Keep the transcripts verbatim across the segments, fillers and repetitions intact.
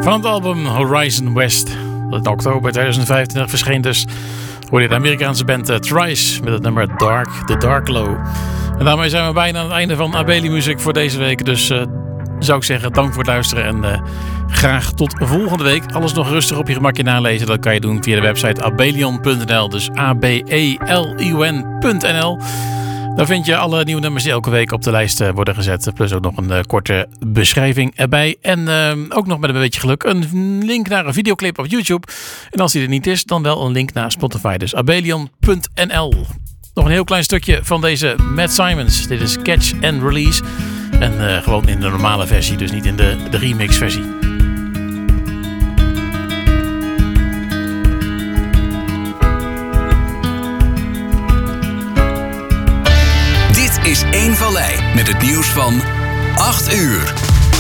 Van het album Horizon West, dat in oktober tweeduizend vijfentwintig verscheen dus, hoorde je de Amerikaanse band uh, Thrice met het nummer Dark, The Dark Low. En daarmee zijn we bijna aan het einde van Abeli Music voor deze week. Dus uh, zou ik zeggen, dank voor het luisteren en uh, graag tot volgende week. Alles nog rustig op je gemakje nalezen. Dat kan je doen via de website abelion punt n l. Dus A B E L I O N punt n l. Daar vind je alle nieuwe nummers die elke week op de lijst worden gezet. Plus ook nog een uh, korte beschrijving erbij. En uh, ook nog met een beetje geluk een link naar een videoclip op YouTube. En als die er niet is, dan wel een link naar Spotify. Dus abelion punt n l. Nog een heel klein stukje van deze Matt Simons. Dit is Catch and Release. En uh, gewoon in de normale versie, dus niet in de, de remix versie. Is één Vallei met het nieuws van acht uur.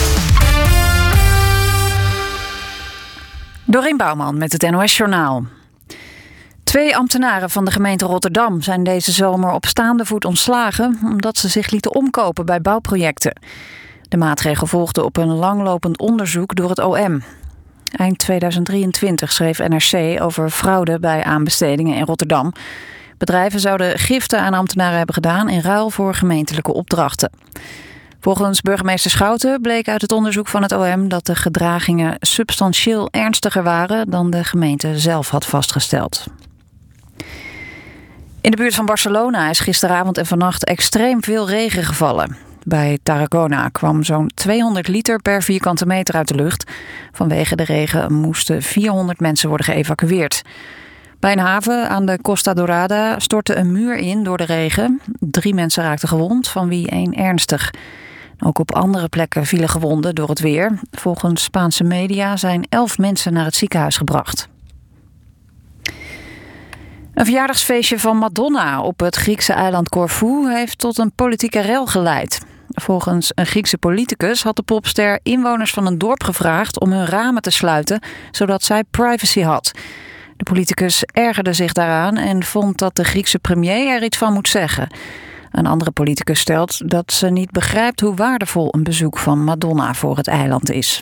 Dorien Bouwman met het N O S-journaal. Twee ambtenaren van de gemeente Rotterdam zijn deze zomer op staande voet ontslagen omdat ze zich lieten omkopen bij bouwprojecten. De maatregel volgde op een langlopend onderzoek door het O M. Eind tweeduizend drieëntwintig schreef N R C over fraude bij aanbestedingen in Rotterdam. Bedrijven zouden giften aan ambtenaren hebben gedaan in ruil voor gemeentelijke opdrachten. Volgens burgemeester Schouten bleek uit het onderzoek van het O M dat de gedragingen substantieel ernstiger waren dan de gemeente zelf had vastgesteld. In de buurt van Barcelona is gisteravond en vannacht extreem veel regen gevallen. Bij Tarragona kwam zo'n tweehonderd liter per vierkante meter uit de lucht. Vanwege de regen moesten vierhonderd mensen worden geëvacueerd. Bij een haven aan de Costa Dorada stortte een muur in door de regen. Drie mensen raakten gewond, van wie één ernstig. Ook op andere plekken vielen gewonden door het weer. Volgens Spaanse media zijn elf mensen naar het ziekenhuis gebracht. Een verjaardagsfeestje van Madonna op het Griekse eiland Corfu heeft tot een politieke rel geleid. Volgens een Griekse politicus had de popster inwoners van een dorp gevraagd om hun ramen te sluiten, zodat zij privacy had. De politicus ergerde zich daaraan en vond dat de Griekse premier er iets van moet zeggen. Een andere politicus stelt dat ze niet begrijpt hoe waardevol een bezoek van Madonna voor het eiland is.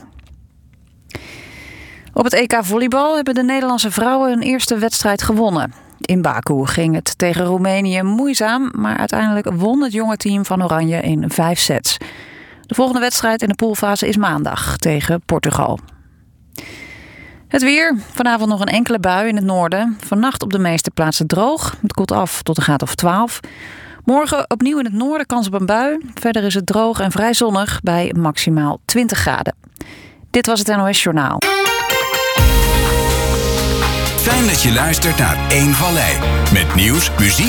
Op het E K volleybal hebben de Nederlandse vrouwen hun eerste wedstrijd gewonnen. In Baku ging het tegen Roemenië moeizaam, maar uiteindelijk won het jonge team van Oranje in vijf sets. De volgende wedstrijd in de poolfase is maandag tegen Portugal. Het weer. Vanavond nog een enkele bui in het noorden. Vannacht op de meeste plaatsen droog. Het koelt af tot een graad of twaalf. Morgen opnieuw in het noorden kans op een bui. Verder is het droog en vrij zonnig bij maximaal twintig graden. Dit was het N O S-journaal. Fijn dat je luistert naar één Vallei. Met nieuws, muziek